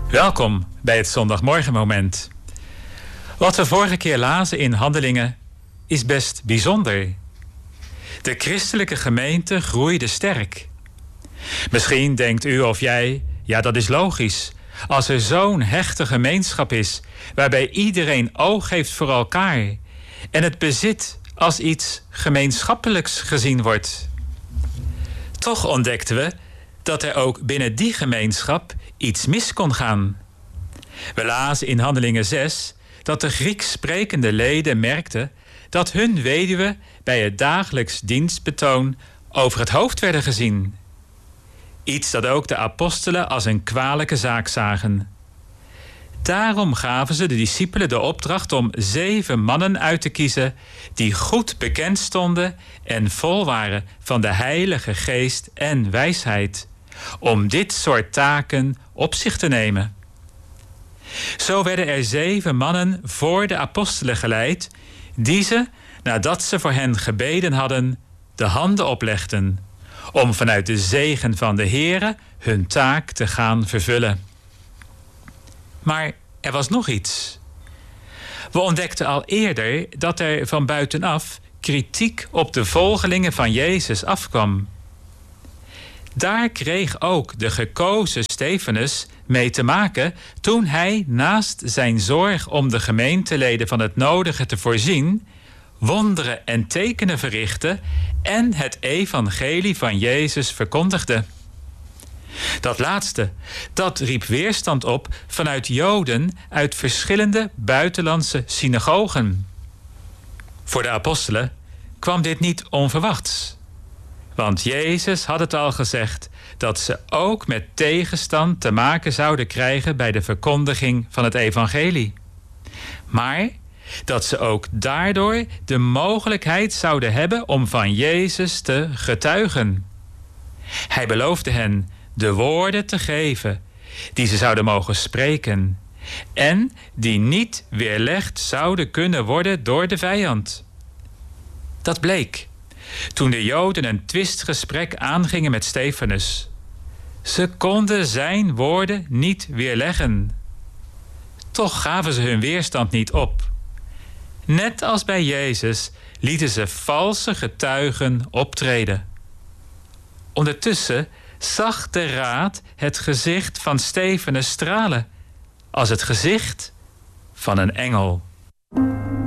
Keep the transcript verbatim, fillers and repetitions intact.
Welkom bij het Zondagmorgenmoment. Wat we vorige keer lazen in Handelingen is best bijzonder. De christelijke gemeente groeide sterk. Misschien denkt u of jij, ja, dat is logisch. Als er zo'n hechte gemeenschap is, waarbij iedereen oog heeft voor elkaar en het bezit als iets gemeenschappelijks gezien wordt. Toch ontdekten we dat er ook binnen die gemeenschap iets mis kon gaan. We lazen in Handelingen zes dat de Grieks sprekende leden merkten dat hun weduwen bij het dagelijks dienstbetoon over het hoofd werden gezien. Iets dat ook de apostelen als een kwalijke zaak zagen. Daarom gaven ze de discipelen de opdracht om zeven mannen uit te kiezen die goed bekend stonden en vol waren van de Heilige Geest en wijsheid, om dit soort taken op zich te nemen. Zo werden er zeven mannen voor de apostelen geleid, die ze, nadat ze voor hen gebeden hadden, de handen oplegden, om vanuit de zegen van de Heere hun taak te gaan vervullen. Maar er was nog iets. We ontdekten al eerder dat er van buitenaf kritiek op de volgelingen van Jezus afkwam. Daar kreeg ook de gekozen Stefanus mee te maken toen hij naast zijn zorg om de gemeenteleden van het nodige te voorzien, wonderen en tekenen verrichtte en het evangelie van Jezus verkondigde. Dat laatste, dat riep weerstand op vanuit Joden uit verschillende buitenlandse synagogen. Voor de apostelen kwam dit niet onverwachts. Want Jezus had het al gezegd dat ze ook met tegenstand te maken zouden krijgen bij de verkondiging van het evangelie. Maar dat ze ook daardoor de mogelijkheid zouden hebben om van Jezus te getuigen. Hij beloofde hen de woorden te geven die ze zouden mogen spreken en die niet weerlegd zouden kunnen worden door de vijand. Dat bleek toen de Joden een twistgesprek aangingen met Stefanus. Ze konden zijn woorden niet weerleggen. Toch gaven ze hun weerstand niet op. Net als bij Jezus lieten ze valse getuigen optreden. Ondertussen zag de raad het gezicht van Stefanus stralen als het gezicht van een engel.